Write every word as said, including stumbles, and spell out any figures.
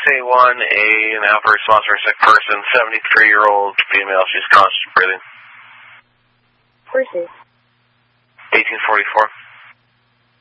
eight one, A, an Alpha response for a sick person, seventy-three-year-old female, she's conscious breathing. Versus? eighteen forty-four.